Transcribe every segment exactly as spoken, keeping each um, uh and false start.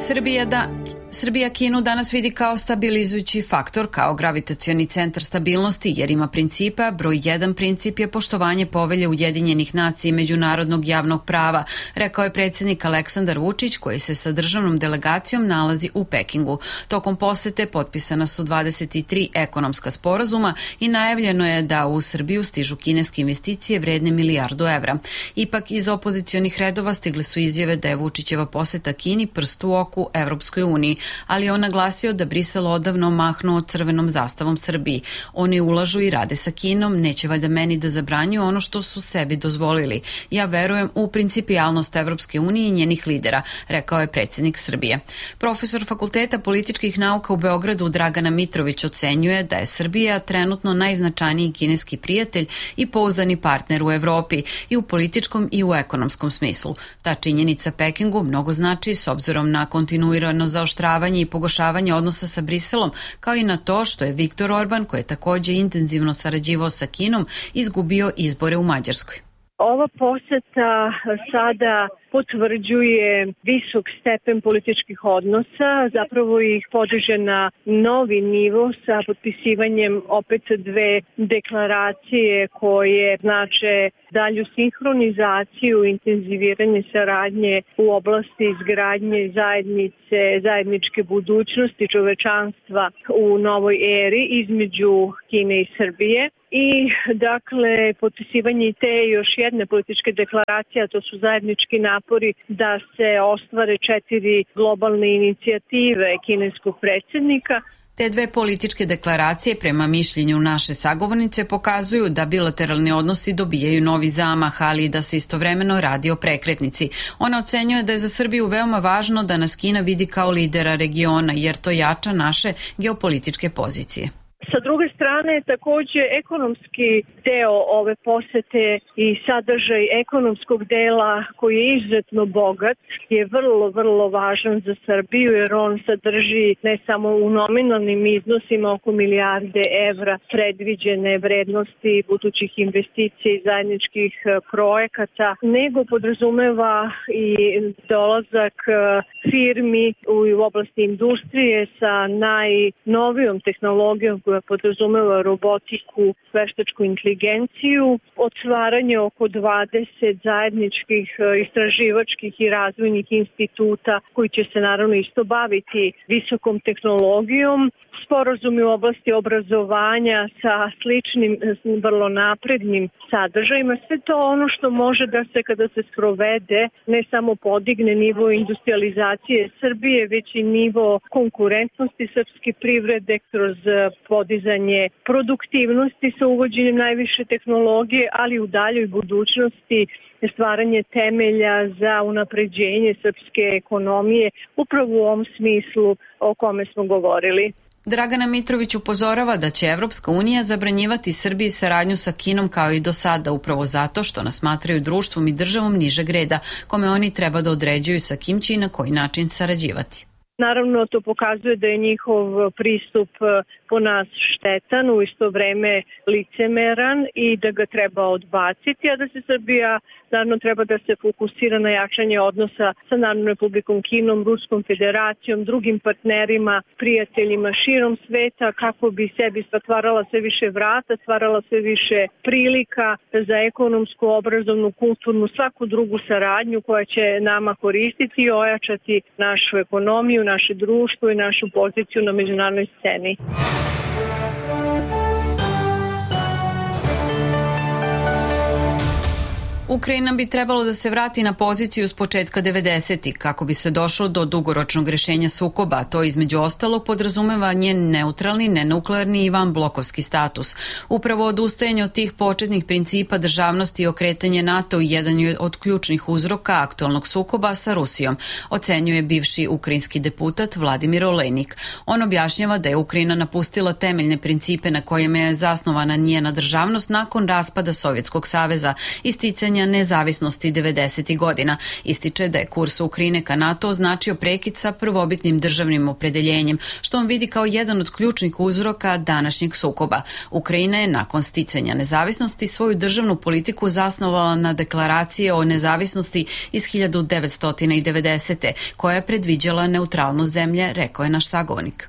Srbija, da, Srbija Kinu danas vidi kao stabilizujući faktor, kao gravitacioni centar stabilnosti, jer ima principa. Broj jedan princip je poštovanje povelje Ujedinjenih nacija i međunarodnog javnog prava, rekao je predsjednik Aleksandar Vučić, koji se sa državnom delegacijom nalazi u Pekingu. Tokom posete potpisana su dvadeset tri ekonomska sporazuma i najavljeno je da u Srbiju stižu kineske investicije vredne milijardu evra. Ipak iz opozicionih redova stigle su izjave da je Vučićeva poseta Kini prst u oku Evropskoj uniji, ali on naglasio da Brisel odavno mahnuo crvenom zastavom Srbiji. Oni ulažu i rade sa Kinom, neće valjda meni da zabranjuju ono što su sebi dozvolili. Ja verujem u principijalnost Evropske unije i njenih lidera, rekao je predsjednik Srbije. Profesor Fakulteta političkih nauka u Beogradu Dragana Mitrović ocenjuje da je Srbija trenutno najznačajniji kineski prijatelj i pouzdani partner u Evropi i u političkom i u ekonomskom smislu. Ta činjenica Pekingu mnogo znači s obzirom na kontinuirano zaoštravanje i pogoršavanje odnosa sa Briselom, kao i na to što je Viktor Orban, koji je također intenzivno sarađivao sa Kinom, izgubio izbore u Mađarskoj. Ova poseta sada potvrđuje visok stepen političkih odnosa, zapravo ih podiže na novi nivo sa potpisivanjem opet dve deklaracije koje znače dalju sinhronizaciju, intenziviranje saradnje u oblasti izgradnje zajednice, zajedničke budućnosti čovečanstva u novoj eri između Kine i Srbije. I dakle, potpisivanje te još jedne političke deklaracije, a to su zajednički napori da se ostvare četiri globalne inicijative kineskog predsjednika. Te dve političke deklaracije, prema mišljenju naše sagovornice, pokazuju da bilateralni odnosi dobijaju novi zamah, ali i da se istovremeno radi o prekretnici. Ona ocenjuje da je za Srbiju veoma važno da nas Kina vidi kao lidera regiona, jer to jača naše geopolitičke pozicije. Sa druge strane, također ekonomski deo ove posete i sadržaj ekonomskog dela koji je izuzetno bogat je vrlo, vrlo važan za Srbiju jer on sadrži ne samo u nominalnim iznosima oko milijarde evra predviđene vrednosti budućih investicija i zajedničkih projekata, nego podrazumeva i dolazak firmi u oblasti industrije sa najnovijom tehnologijom koja podrazumeva robotiku, veštačku inteligenciju, otvaranje oko dvadeset zajedničkih istraživačkih i razvojnih instituta koji će se naravno isto baviti visokom tehnologijom, sporazumi u oblasti obrazovanja sa sličnim, vrlo naprednim sadržajima. Sve to ono što može da se kada se sprovede ne samo podigne nivo industrializacije Srbije, već i nivo konkurentnosti srpske privrede kroz podizanje produktivnosti sa uvođenjem najviše tehnologije, ali u daljoj budućnosti stvaranje temelja za unapređenje srpske ekonomije upravo u ovom smislu o kome smo govorili. Dragana Mitrović upozorava da će Evropska unija zabranjivati Srbiji saradnju sa Kinom kao i do sada, upravo zato što nas smatraju društvom i državom nižeg reda, kome oni treba da određuju sa kim će i na koji način sarađivati. Naravno, to pokazuje da je njihov pristup po nas štetan, u isto vreme licemeran i da ga treba odbaciti, a da se Srbija naravno treba da se fokusira na jačanje odnosa sa Narodnom Republikom Kinom, Ruskom federacijom, drugim partnerima, prijateljima širom sveta kako bi sebi stvarala sve više vrata, stvarala sve više prilika za ekonomsku, obrazovnu, kulturnu, svaku drugu saradnju koja će nama koristiti i ojačati našu ekonomiju, naše društvo i našu poziciju na međunarodnoj sceni. Ukrajina bi trebalo da se vrati na poziciju s početka devedesetih kako bi se došlo do dugoročnog rješenja sukoba, a to između ostalog podrazumeva njen neutralni, nenuklearni i vanblokovski status. Upravo odustajanje od tih početnih principa državnosti i okretanje NATO jedan je od ključnih uzroka aktualnog sukoba sa Rusijom, ocenjuje bivši ukrajinski deputat Vladimir Olejnik. On objašnjava da je Ukrajina napustila temeljne principe na kojima je zasnovana njena državnost nakon raspada Sovjetskog saveza, isticanje ukidanja nezavisnosti devedesetih godina. Ističe da je kurs Ukrajine ka NATO označio prekid sa prvobitnim državnim opredeljenjem, što on vidi kao jedan od ključnih uzroka današnjeg sukoba. Ukrajina je nakon sticanja nezavisnosti svoju državnu politiku zasnovala na deklaraciji o nezavisnosti iz hiljadu devetsto devedesete. koja je predviđala neutralnost zemlje, rekao je naš sagovornik.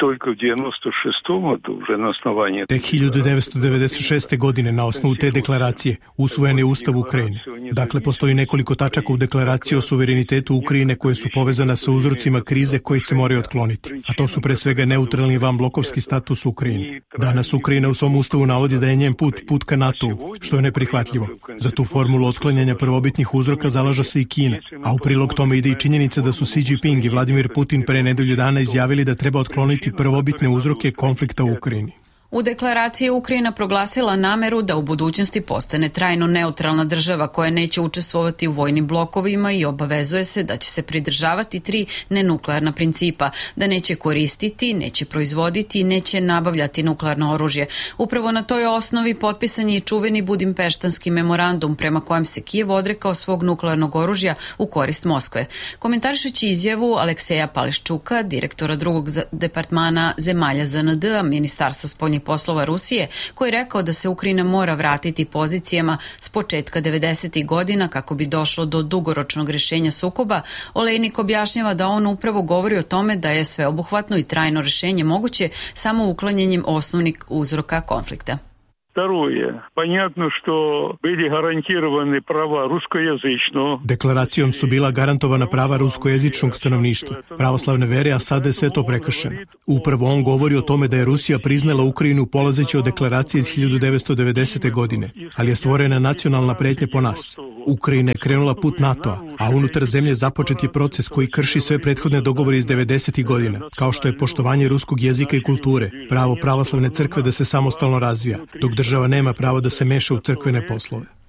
Tek hiljadu devetsto devedeset šeste. godine na osnovu te deklaracije usvojen je Ustav Ukrajine. Dakle, postoji nekoliko tačaka u deklaraciji o suverenitetu Ukrajine koje su povezana sa uzrocima krize koji se moraju otkloniti. A to su pre svega neutralni vanblokovski status Ukrajine. Danas Ukrajina u svom ustavu navodi da je njen put put ka NATO-u, što je neprihvatljivo. Za tu formulu otklanjanja prvobitnih uzroka zalaže se i Kina. A u prilog tome ide i činjenica da su Xi Jinping i Vladimir Putin pre nedelju dana izjavili da treba otkloniti prvobitne uzroke konflikta u Ukrajini. U deklaraciji Ukrajina proglasila nameru da u budućnosti postane trajno neutralna država koja neće učestvovati u vojnim blokovima i obavezuje se da će se pridržavati tri nenuklearna principa, da neće koristiti, neće proizvoditi i neće nabavljati nuklearno oružje. Upravo na toj osnovi potpisan je čuveni Budimpeštanski memorandum prema kojem se Kijev odrekao svog nuklearnog oružja u korist Moskve. Komentarišući izjavu Alekseja Paleščuka, direktora drugog departmana zemalja Z N D-a, Ministarstva spoljnih poslova Rusije, koji je rekao da se Ukrajina mora vratiti pozicijama s početka devedesetih godina kako bi došlo do dugoročnog rješenja sukoba, Olejnik objašnjava da on upravo govori o tome da je sveobuhvatno i trajno rješenje moguće samo uklanjanjem osnovnih uzroka konflikta. Второе. Понятно, что были гарантированы права русскоязычного. Deklaracijom su bila garantovana prava ruskojezičnog stanovništva, pravoslavne vere, a sada je sve to prekršeno. Upravo on govori o tome da je Rusija priznala Ukrajinu polazeći od deklaracije iz hiljadu devetsto devedesete. godine, ali je stvorena nacionalna pretnja po nas. Ukrajina je krenula put NATO-a, a unutar zemlje započet je proces koji krši sve prethodne dogovore iz devedesetih. godina, kao što je poštovanje ruskog jezika i kulture, pravo pravoslavne crkve da se samostalno razvija, dok država nema pravo da se meša u crkvene poslove.